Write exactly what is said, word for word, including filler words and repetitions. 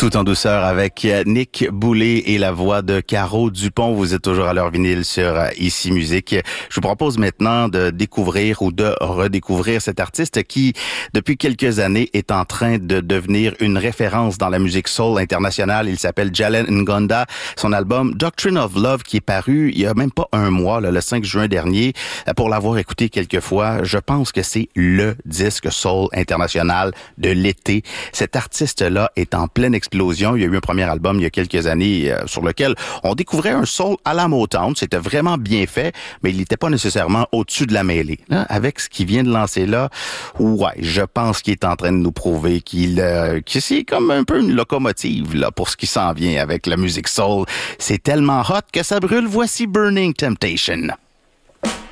Tout en douceur avec Nick Boulay et la voix de Caro Dupont. Vous êtes toujours à l'heure vinyle sur Ici Musique. Je vous propose maintenant de découvrir ou de redécouvrir cet artiste qui, depuis quelques années, est en train de devenir une référence dans la musique soul internationale. Il s'appelle Jalen Ngonda. Son album Doctrine of Love, qui est paru il y a même pas un mois, là, le cinq juin dernier. Pour l'avoir écouté quelques fois, je pense que c'est le disque soul international de l'été. Cet artiste-là est en pleine explosion. Il y a eu un premier album il y a quelques années euh, sur lequel on découvrait un soul à la Motown. C'était vraiment bien fait, mais il n'était pas nécessairement au-dessus de la mêlée. Hein? Avec ce qu'il vient de lancer là, ouais, je pense qu'il est en train de nous prouver qu'il euh, que c'est comme un peu une locomotive là pour ce qui s'en vient avec la musique soul. C'est tellement hot que ça brûle. Voici Burning Temptation.